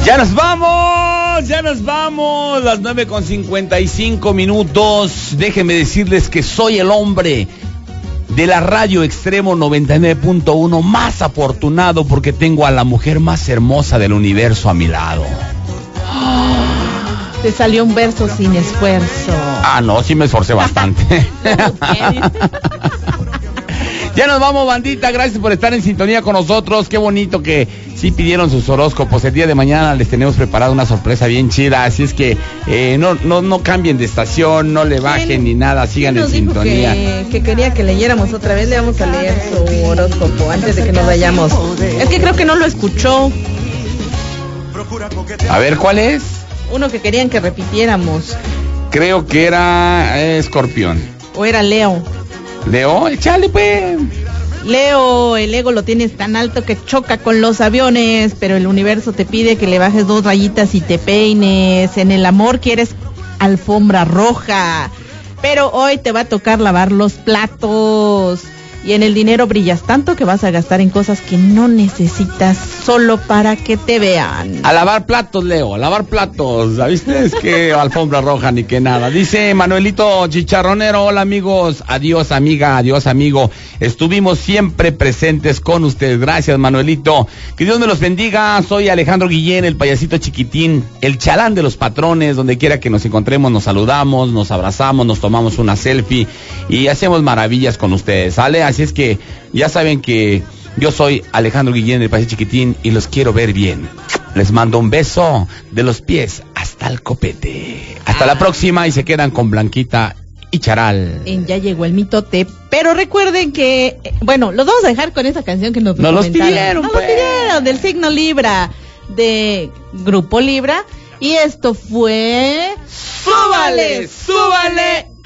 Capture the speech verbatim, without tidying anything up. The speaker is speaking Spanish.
Ya nos vamos, ya nos vamos, las nueve con cincuenta y cinco minutos. Déjenme decirles que soy el hombre de la radio Extremo noventa y nueve punto uno más afortunado porque tengo a la mujer más hermosa del universo a mi lado. Te salió un verso sin esfuerzo. Ah, no, sí me esforcé bastante. Ya nos vamos, bandita, gracias por estar en sintonía con nosotros. Qué bonito que sí pidieron sus horóscopos. El día de mañana les tenemos preparada una sorpresa bien chida, así es que eh, no, no, no cambien de estación, no le bajen ni nada, sigan en sintonía. Que, que quería que leyéramos otra vez, le vamos a leer su horóscopo antes de que nos vayamos. Es que creo que no lo escuchó. A ver, ¿cuál es? Uno que querían que repitiéramos. Creo que era eh, Escorpión. O era Leo. Leo, échale pues. Leo, el ego lo tienes tan alto que choca con los aviones, pero el universo te pide que le bajes dos rayitas y te peines. En el amor quieres alfombra roja, pero hoy te va a tocar lavar los platos. Y en el dinero brillas tanto que vas a gastar en cosas que no necesitas solo para que te vean. A lavar platos, Leo, a lavar platos. ¿Viste? Es que alfombra roja ni que nada. Dice Manuelito Chicharronero, hola amigos, adiós amiga, adiós amigo. Estuvimos siempre presentes con ustedes. Gracias, Manuelito. Que Dios me los bendiga. Soy Alejandro Guillén, el payasito chiquitín, el chalán de los patrones. Donde quiera que nos encontremos, nos saludamos, nos abrazamos, nos tomamos una selfie y hacemos maravillas con ustedes, ¿sale? Así es que ya saben que yo soy Alejandro Guillén, el payasito chiquitín, y los quiero ver bien. Les mando un beso de los pies hasta el copete. Hasta la próxima y se quedan con Blanquita y Charal. Ya llegó el mitote, pero recuerden que, bueno, los vamos a dejar con esa canción que nos Nos los pidieron, Nos pues. los pidieron, del signo Libra, de Grupo Libra, y esto fue... ¡Súbale, súbale!